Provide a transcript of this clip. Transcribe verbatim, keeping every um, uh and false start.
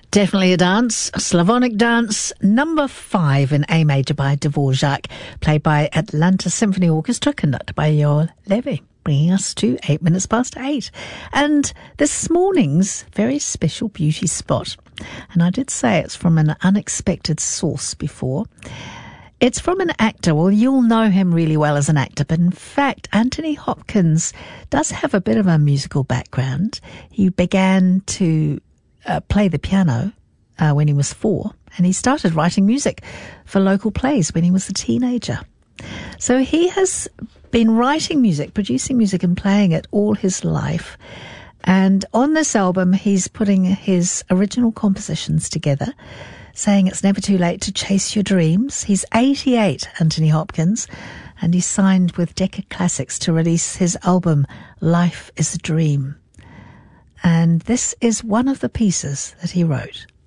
Definitely a dance, a Slavonic dance, number five in A major by Dvorak, played by Atlanta Symphony Orchestra, conducted by Yoel Levi, bringing us to eight minutes past eight. And this morning's very special beauty spot, and I did say it's from an unexpected source before. It's from an actor. Well, you'll know him really well as an actor, but in fact, Anthony Hopkins does have a bit of a musical background. He began to Uh, play the piano uh, when he was four, and he started writing music for local plays when he was a teenager. So he has been writing music, producing music and playing it all his life. And on this album, he's putting his original compositions together, saying it's never too late to chase your dreams. He's eighty-eight, Anthony Hopkins, and he signed with Decca Classics to release his album, Life is a Dream. And this is one of the pieces that he wrote.